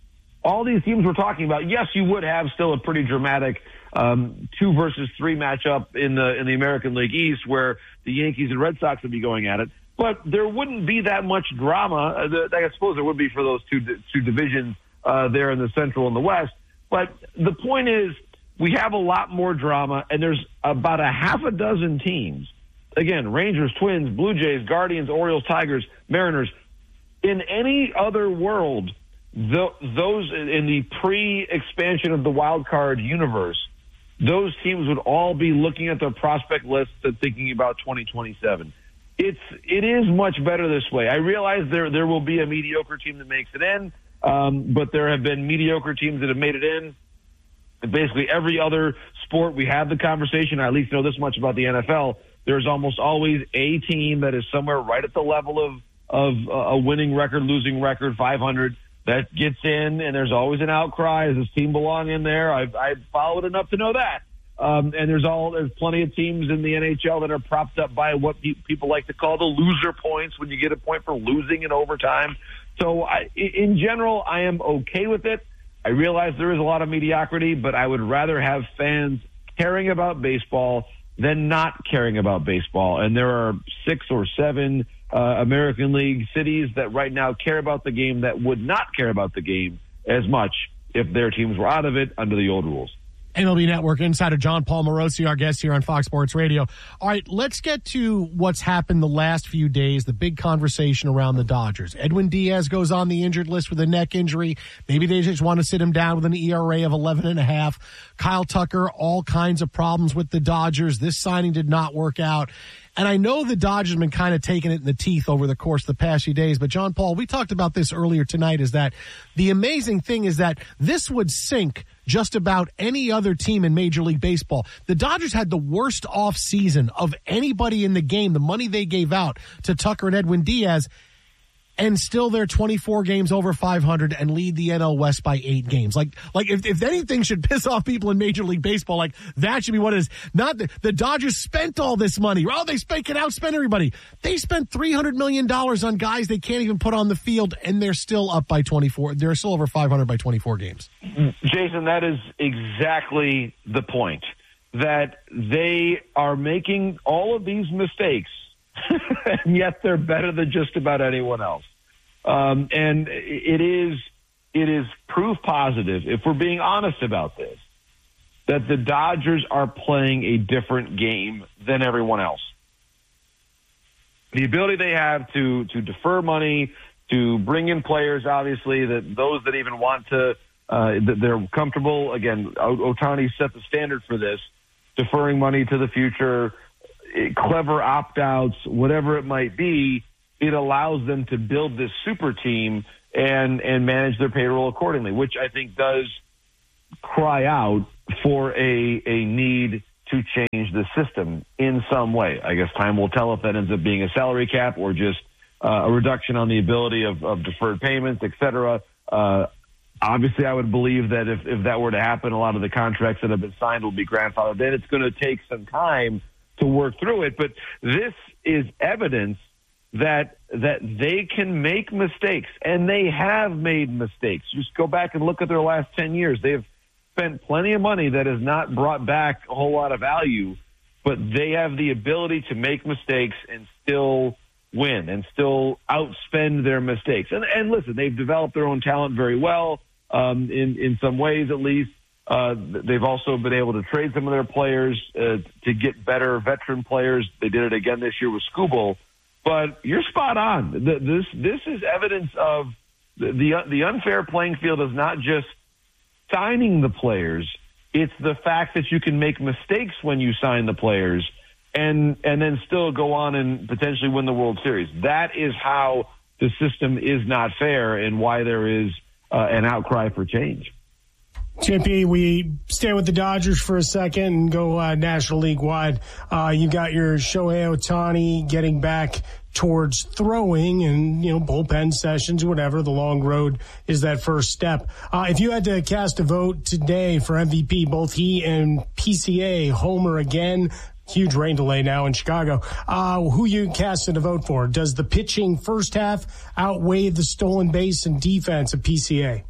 all these teams we're talking about, yes, you would have still a pretty dramatic um, two versus three matchup in the in the American League East where the Yankees and Red Sox would be going at it. But there wouldn't be that much drama. Uh, the, I suppose there would be for those two two divisions uh, there in the Central and the West. But the point is, we have a lot more drama, and there's about a half a dozen teams. Again, Rangers, Twins, Blue Jays, Guardians, Orioles, Tigers, Mariners. In any other world, the, those in the pre-expansion of the wild card universe, those teams would all be looking at their prospect lists and thinking about twenty twenty-seven. It's it is much better this way. I realize there there will be a mediocre team that makes it in, um, but there have been mediocre teams that have made it in. Basically every other sport, we have the conversation. I at least know this much about the N F L. There's almost always a team that is somewhere right at the level of of a winning record, losing record, five hundred, that gets in, and there's always an outcry. Does this team belong in there? I've, I've followed enough to know that. Um, and there's all there's plenty of teams in the N H L that are propped up by what pe- people like to call the loser points, when you get a point for losing in overtime. So I, in general, I am okay with it. I realize there is a lot of mediocrity, but I would rather have fans caring about baseball than not caring about baseball. And there are six or seven uh, American League cities that right now care about the game that would not care about the game as much if their teams were out of it under the old rules. M L B Network insider John Paul Morosi, our guest here on Fox Sports Radio. All right, let's get to what's happened the last few days, the big conversation around the Dodgers. Edwin Diaz goes on the injured list with a neck injury. Maybe they just want to sit him down with an E R A of eleven and a half. Kyle Tucker, all kinds of problems with the Dodgers. This signing did not work out. And I know the Dodgers have been kind of taking it in the teeth over the course of the past few days, but John Paul, we talked about this earlier tonight, is that the amazing thing is that this would sink just about any other team in Major League Baseball. The Dodgers had the worst off season of anybody in the game, the money they gave out to Tucker and Edwin Diaz, and still they're twenty-four games over five hundred and lead the N L West by eight games. Like, like if, if anything should piss off people in Major League Baseball, like that should be what it is. Not the, the Dodgers spent all this money. Oh, they spent, can outspend everybody. They spent three hundred million dollars on guys they can't even put on the field, and they're still up by twenty-four. They're still over five hundred by twenty-four games. Jason, that is exactly the point. That they are making all of these mistakes, and yet they're better than just about anyone else. Um, and it is it is proof positive, if we're being honest about this, that the Dodgers are playing a different game than everyone else. The ability they have to to defer money, to bring in players, obviously, that those that even want to, uh, that they're comfortable. Again, Ohtani set the standard for this, deferring money to the future, clever opt-outs, whatever it might be. It allows them to build this super team and and manage their payroll accordingly, which I think does cry out for a a need to change the system in some way. I guess time will tell if that ends up being a salary cap or just uh, a reduction on the ability of, of deferred payments, et cetera. Uh, obviously, I would believe that if, if that were to happen, a lot of the contracts that have been signed will be grandfathered. Then it's going to take some time to work through it. But this is evidence that that they can make mistakes, and they have made mistakes. Just go back and look at their last ten years. They've spent plenty of money that has not brought back a whole lot of value, but they have the ability to make mistakes and still win and still outspend their mistakes. And, and listen, they've developed their own talent very well, um, in, in some ways at least. Uh, they've also been able to trade some of their players uh, to get better veteran players. They did it again this year with Skubal. But you're spot on. The, this this is evidence of the, the the unfair playing field is not just signing the players. It's the fact that you can make mistakes when you sign the players and and then still go on and potentially win the World Series. That is how the system is not fair and why there is uh, an outcry for change. J P, we stay with the Dodgers for a second and go uh, National League wide. Uh, you got your Shohei Ohtani getting back towards throwing and, you know, bullpen sessions, whatever. The long road is that first step. Uh, if you had to cast a vote today for M V P, both he and P C A, Homer again, huge rain delay now in Chicago, uh, who you casting a vote for? Does the pitching first half outweigh the stolen base and defense of P C A?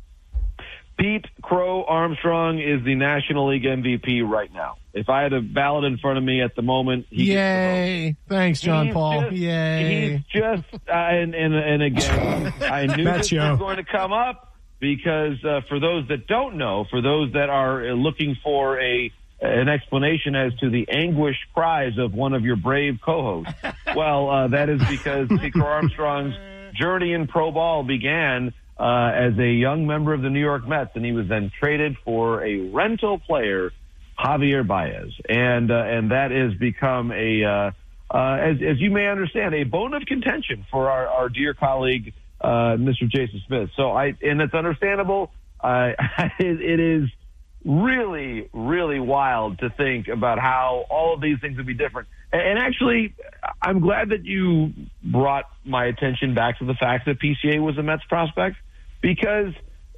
Pete Crow Armstrong is the National League M V P right now. If I had a ballot in front of me at the moment, he yay! Thanks, John he's Paul. Just, yay! He's just uh, and, and and again, I knew this was going to come up because uh, for those that don't know, for those that are looking for a an explanation as to the anguished cries of one of your brave co-hosts, well, uh, that is because Pete Crow Armstrong's journey in pro ball began Uh, as a young member of the New York Mets, and he was then traded for a rental player, Javier Baez, and uh, and that has become a, uh, uh, as as you may understand, a bone of contention for our, our dear colleague, uh, Mister Jason Smith. So I, and it's understandable. Uh, it, it is really, really wild to think about how all of these things would be different. And, and actually, I'm glad that you brought my attention back to the fact that P C A was a Mets prospect. Because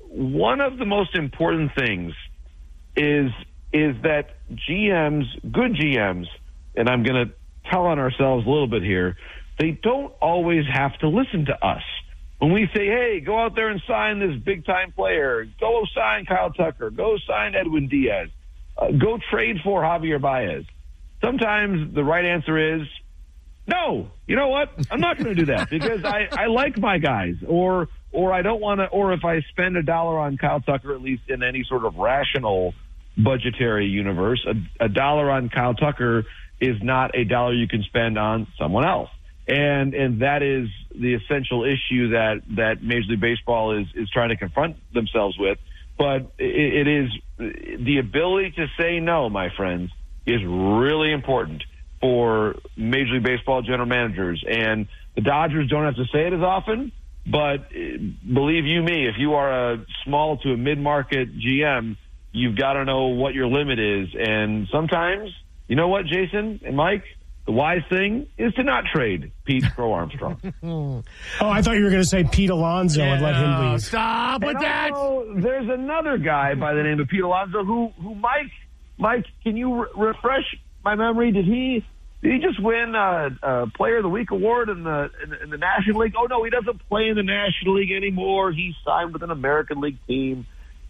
one of the most important things is is that G Ms, good G Ms, and I'm going to tell on ourselves a little bit here, they don't always have to listen to us. When we say, hey, go out there and sign this big-time player, go sign Kyle Tucker, go sign Edwin Diaz, uh, go trade for Javier Baez, sometimes the right answer is, no, you know what? I'm not going to do that because I, I like my guys, or or I don't want to, or if I spend a dollar on Kyle Tucker, at least in any sort of rational budgetary universe, a, a dollar on Kyle Tucker is not a dollar you can spend on someone else. And and that is the essential issue that, that Major League Baseball is, is trying to confront themselves with. But it, it is the ability to say no, my friends, is really important. for Major League Baseball general managers. And the Dodgers don't have to say it as often, but believe you me, if you are a small to a mid-market G M, you've got to know what your limit is. And sometimes, you know what, Jason and Mike? The wise thing is to not trade Pete Crow Armstrong. Oh, I thought you were going to say Pete Alonso yeah, and let him leave. Stop with and that. Also, there's another guy by the name of Pete Alonso who, who Mike, Mike, can you re- refresh my memory? Did he did he just win a, a Player of the Week award in the, in the in the National League? Oh no, he doesn't play in the National League anymore. He signed with an American League team.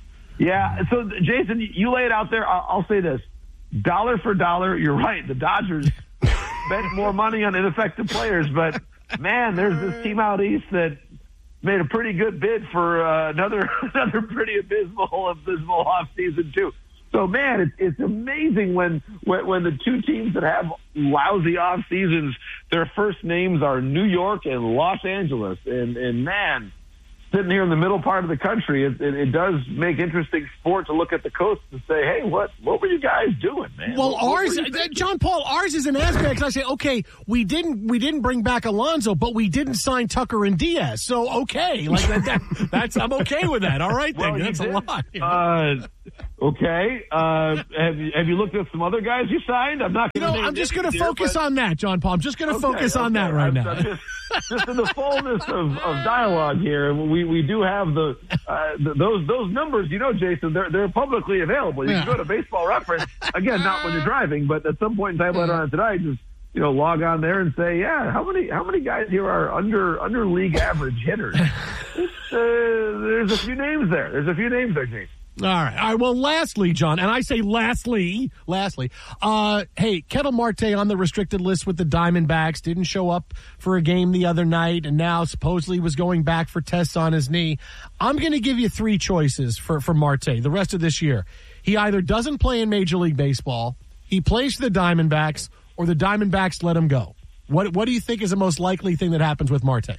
Yeah. So Jason, you lay it out there. I'll, I'll say this: dollar for dollar, you're right. The Dodgers spent more money on ineffective players, but man, there's this team out east that made a pretty good bid for uh, another another pretty abysmal abysmal offseason too. So man, it's it's amazing when, when when the two teams that have lousy off seasons, their first names are New York and Los Angeles, and and man, sitting here in the middle part of the country, it, it, it does make interesting sport to look at the coast and say, hey, what what were you guys doing, man? Well, what, what ours, John Paul, ours is an aspect. I say, okay, we didn't we didn't bring back Alonso, but we didn't sign Tucker and Diaz. So okay, like that, that that's I'm okay with that. All right, then well, that's a lot. You know? Uh, okay, uh, have you have you looked at some other guys you signed? I'm not. You know, I'm just going to focus but... on that, John Paul. I'm just going to okay, focus okay. on that right I'm, now. I'm just, just in the fullness of, of dialogue here, we we do have the, uh, the those those numbers. You know, Jason, they're they're publicly available. You yeah. can go to Baseball Reference again, not when you're driving, but at some point in time later on today, just you know, log on there and say, yeah, how many how many guys here are under under league average hitters? It's, uh, there's a few names there. There's a few names there, Jason. All right. All right. Well, lastly, John, and I say lastly, lastly, uh, hey, Ketel Marte on the restricted list with the Diamondbacks didn't show up for a game the other night, and now supposedly was going back for tests on his knee. I'm going to give you three choices for, for Marte the rest of this year. He either doesn't play in Major League Baseball, he plays for the Diamondbacks, or the Diamondbacks let him go. What What do you think is the most likely thing that happens with Marte?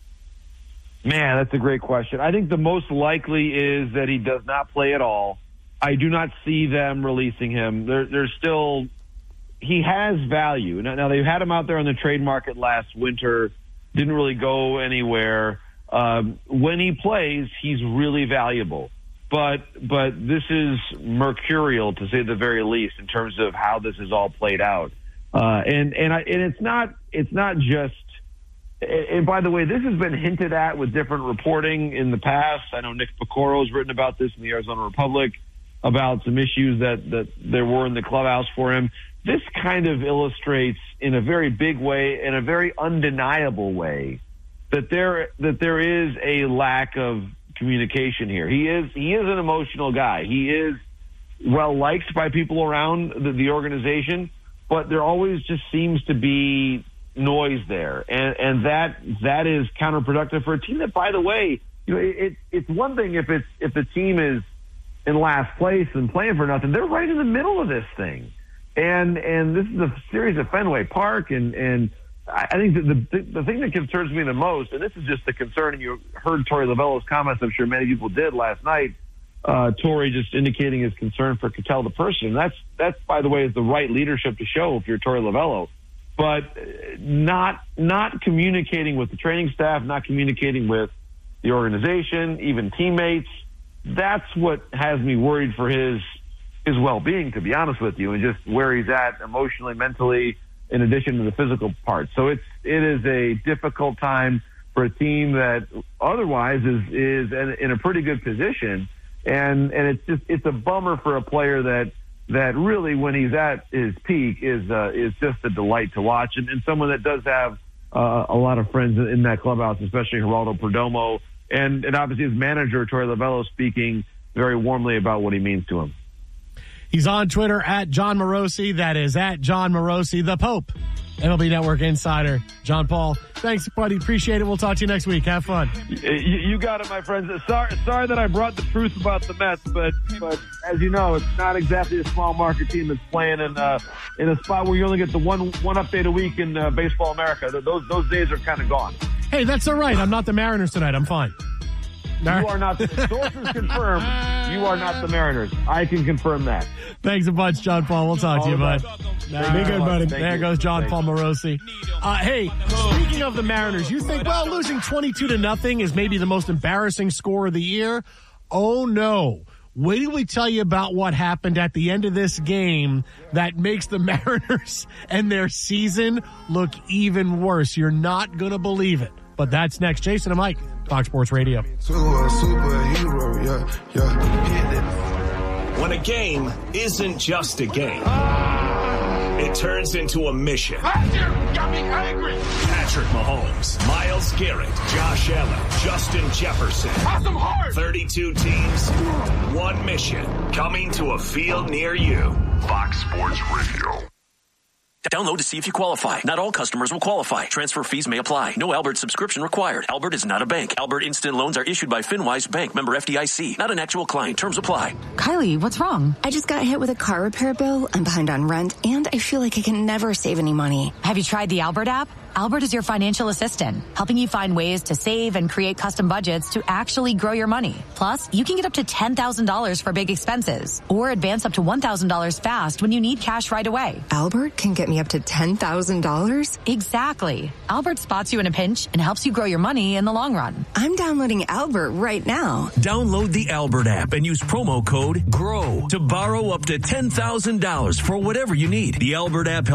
Man, that's a great question. I think the most likely is that he does not play at all. I do not see them releasing him. There, there's still – he has value. Now, now, they've had him out there on the trade market last winter, didn't really go anywhere. Um, when he plays, he's really valuable. But but this is mercurial, to say the very least, in terms of how this is all played out. Uh, and and, I, and it's not it's not just – and by the way, this has been hinted at with different reporting in the past. I know Nick Picoro has written about this in the Arizona Republic, about some issues that, that there were in the clubhouse for him. This kind of illustrates in a very big way, in a very undeniable way, that there that there is a lack of communication here. He is he is an emotional guy. He is well liked by people around the, the organization, but there always just seems to be noise there, and and that that is counterproductive for a team that, by the way, you know, it, it's one thing if it's if the team is in last place and playing for nothing. They're right in the middle of this thing, and and this is a series at Fenway Park, and and I think that the the thing that concerns me the most, and this is just the concern, and you heard Torey Lovullo's comments, I'm sure many people did last night. Uh, Torey just indicating his concern for Ketel the person. That's that's by the way is the right leadership to show if you're Torey Lovullo. But not not communicating with the training staff, not communicating with the organization, even teammates. That's what has me worried for his his well-being, to be honest with you, and just where he's at emotionally, mentally, in addition to the physical part. So it's it is a difficult time for a team that otherwise is is in, in a pretty good position, and and it's just it's a bummer for a player that. that really, when he's at his peak, is uh, is just a delight to watch. And, and someone that does have uh, a lot of friends in that clubhouse, especially Geraldo Perdomo, and, and obviously his manager, Torey Lovullo, speaking very warmly about what he means to him. He's on Twitter at John Morosi. That is at John Morosi, the Pope. M L B Network insider, John Paul. Thanks, buddy. Appreciate it. We'll talk to you next week. Have fun. You, you got it, my friends. Sorry, sorry that I brought the truth about the Mets, but but as you know, it's not exactly a small market team that's playing in uh, in a spot where you only get the one one update a week in uh, Baseball America. Those those days are kind of gone. Hey, that's all right. I'm not the Mariners tonight. I'm fine. You are not. The sources confirm you are not the Mariners. I can confirm that. Thanks a bunch, John Paul. We'll talk All to you, bud. Be good, buddy. There you. goes John Thanks. Paul Morosi. Uh, hey, speaking of the Mariners, you think, well, losing twenty-two to nothing is maybe the most embarrassing score of the year? Oh, no. Wait till we tell you about what happened at the end of this game that makes the Mariners and their season look even worse. You're not going to believe it. But that's next. Jason and Mike, Fox Sports Radio. Superhero, yeah, yeah. When a game isn't just a game, it turns into a mission. Got me angry. Patrick Mahomes, Myles Garrett, Josh Allen, Justin Jefferson. Awesome heart. thirty-two teams, one mission. Coming to a field near you. Fox Sports Radio. Download to see if you qualify. Not all customers will qualify. Transfer fees may apply. No Albert subscription required. Albert is not a bank. Albert Instant Loans are issued by FinWise Bank, member F D I C. Not an actual client. Terms apply. Kylie, what's wrong? I just got hit with a car repair bill. I'm behind on rent, and I feel like I can never save any money. Have you tried the Albert app? Albert is your financial assistant, helping you find ways to save and create custom budgets to actually grow your money. Plus, you can get up to ten thousand dollars for big expenses or advance up to one thousand dollars fast when you need cash right away. Albert can get me up to ten thousand dollars? Exactly. Albert spots you in a pinch and helps you grow your money in the long run. I'm downloading Albert right now. Download the Albert app and use promo code GROW to borrow up to ten thousand dollars for whatever you need. The Albert app helps